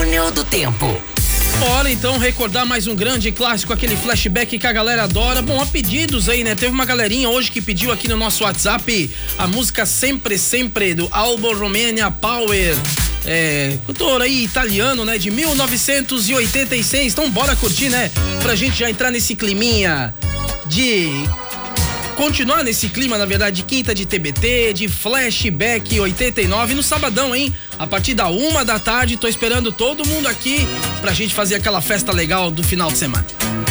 Túnel do Tempo. Bora então recordar mais um grande clássico, aquele flashback que a galera adora. Bom, há pedidos aí, né? Teve uma galerinha hoje que pediu aqui no nosso WhatsApp a música Sempre Sempre do Albo Romania Power. Cantor aí italiano, né? De 1986. Então bora curtir, né? Pra gente já entrar nesse climinha de... continuar nesse clima, na verdade, de quinta de TBT, de flashback 89 no sabadão, hein? A partir da 1 da tarde, tô esperando todo mundo aqui pra gente fazer aquela festa legal do final de semana.